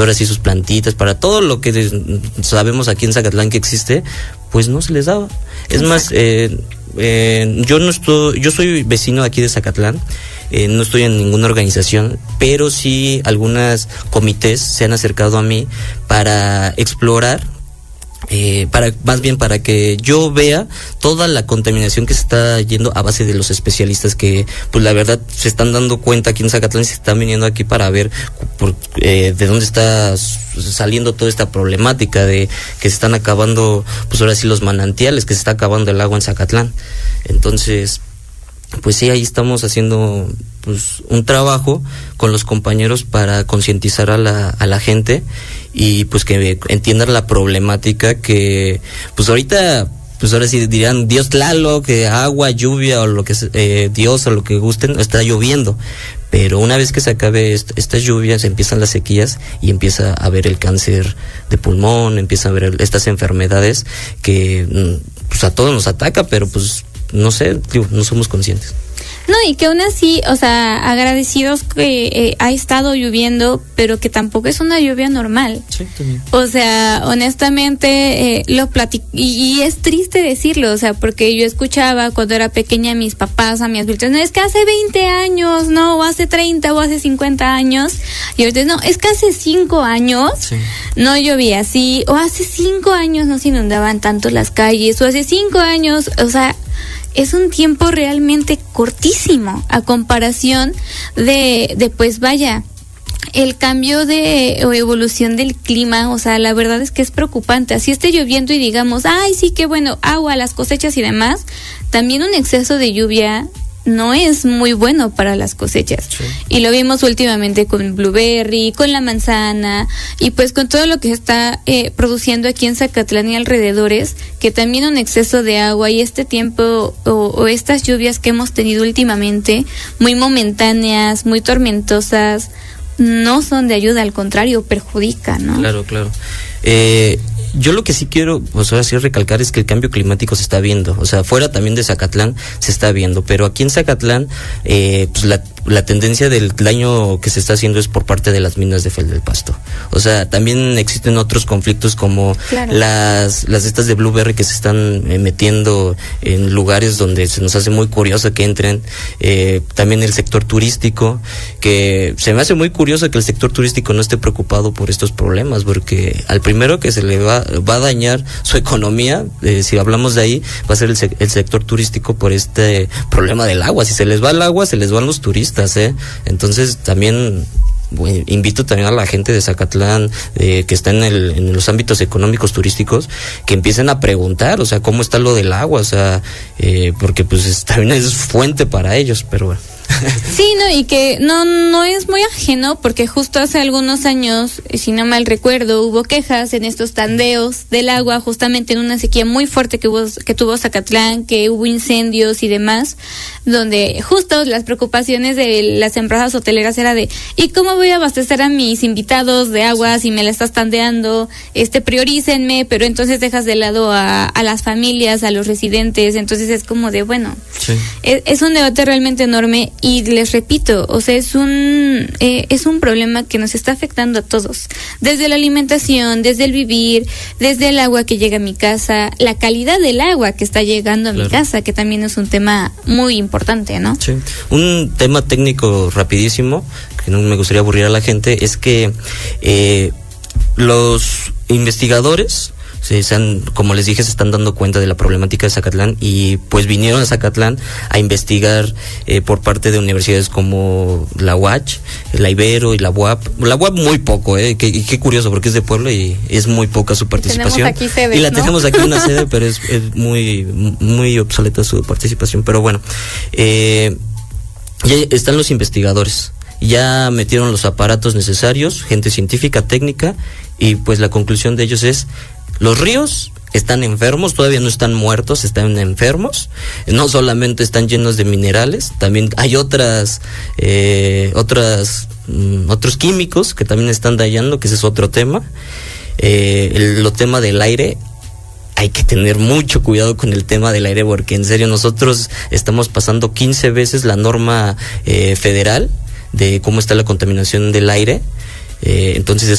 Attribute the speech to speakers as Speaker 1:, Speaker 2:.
Speaker 1: ahora sí sus plantitas, para todo lo que sabemos aquí en Zacatlán que existe, pues no se les daba. Es más, yo soy vecino aquí de Zacatlán. No estoy en ninguna organización, pero sí algunas comités se han acercado a mí para explorar, para que yo vea toda la contaminación que se está yendo a base de los especialistas que, pues la verdad, se están dando cuenta aquí en Zacatlán, se están viniendo aquí para ver de dónde está saliendo toda esta problemática de que se están acabando, pues ahora sí, los manantiales, que se está acabando el agua en Zacatlán. Entonces, pues sí, ahí estamos haciendo pues un trabajo con los compañeros para concientizar a la gente y pues que entiendan la problemática que pues ahorita, pues ahora sí dirán Dios Tlaloc, que agua, lluvia o lo que Dios o lo que gusten, está lloviendo. Pero una vez que se acabe estas lluvias, empiezan las sequías y empieza a haber el cáncer de pulmón, empieza a haber estas enfermedades que pues a todos nos ataca, pero pues no sé, no somos conscientes.
Speaker 2: No, y que aún así, o sea, agradecidos que ha estado lloviendo, pero que tampoco es una lluvia normal.
Speaker 1: Sí, también.
Speaker 2: O sea, honestamente, y es triste decirlo, o sea, porque yo escuchaba cuando era pequeña a mis papás, a mis adultos, no, es que hace 20 años, no, o hace 30, o hace 50 años, y ahorita no, es que hace 5 años sí, no llovía así, o hace 5 años no se inundaban tanto las calles, o hace 5 años, o sea, es un tiempo realmente cortísimo a comparación de pues vaya, el cambio o evolución del clima. O sea, la verdad es que es preocupante. Así esté lloviendo y digamos, ay, sí, qué bueno, agua, las cosechas y demás, también un exceso de lluvia no es muy bueno para las cosechas. Sí. Y lo vimos últimamente con blueberry, con la manzana y pues con todo lo que se está produciendo aquí en Zacatlán y alrededores, que también un exceso de agua y este tiempo o estas lluvias que hemos tenido últimamente, muy momentáneas, muy tormentosas, no son de ayuda, al contrario, perjudican, ¿no? Claro.
Speaker 1: Yo lo que sí quiero, pues ahora sí recalcar es que el cambio climático se está viendo, o sea, fuera también de Zacatlán se está viendo, pero aquí en Zacatlán, pues la tendencia del daño que se está haciendo es por parte de las minas de Fel del Pasto. O sea, también existen otros conflictos como claro, las estas de blueberry que se están metiendo en lugares donde se nos hace muy curioso que entren, también el sector turístico, que se me hace muy curioso que el sector turístico no esté preocupado por estos problemas, porque al primero que se le va a dañar su economía, si hablamos de ahí, va a ser el sector turístico por este problema del agua. Si se les va el agua, se les van los turistas, Entonces también invito también a la gente de Zacatlán que está en los ámbitos económicos turísticos, que empiecen a preguntar, o sea, cómo está lo del agua, o sea, porque pues también es fuente para ellos, pero bueno.
Speaker 2: Sí, no, y que no es muy ajeno, porque justo hace algunos años, si no mal recuerdo, hubo quejas en estos tandeos del agua, justamente en una sequía muy fuerte que tuvo Zacatlán, que hubo incendios y demás, donde justo las preocupaciones de las empresas hoteleras era de, ¿y cómo voy a abastecer a mis invitados de agua si me la estás tandeando? Priorícenme, pero entonces dejas de lado a las familias, a los residentes. Entonces es como de, bueno, sí, es un debate realmente enorme. Y les repito, o sea, es un problema que nos está afectando a todos, desde la alimentación, desde el vivir, desde el agua que llega a mi casa, la calidad del agua que está llegando a mi casa, que también es un tema muy importante, ¿no? Sí.
Speaker 1: Un tema técnico rapidísimo, que no me gustaría aburrir a la gente, es que los investigadores, como les dije, se están dando cuenta de la problemática de Zacatlán y pues vinieron a Zacatlán a investigar por parte de universidades como la UACH, la Ibero y la UAP. La UAP muy poco, qué curioso, porque es de Puebla y es muy poca su participación.
Speaker 2: Tenemos aquí sedes,
Speaker 1: y la tenemos aquí una sede, pero es muy, muy obsoleta su participación. Pero bueno, ya están los investigadores. Ya metieron los aparatos necesarios, gente científica, técnica, y pues la conclusión de ellos es: los ríos están enfermos, todavía no están muertos, están enfermos. No solamente están llenos de minerales, también hay otros químicos que también están dañando, que ese es otro tema. El tema del aire, hay que tener mucho cuidado con el tema del aire, porque en serio nosotros estamos pasando 15 veces la norma federal de cómo está la contaminación del aire. Entonces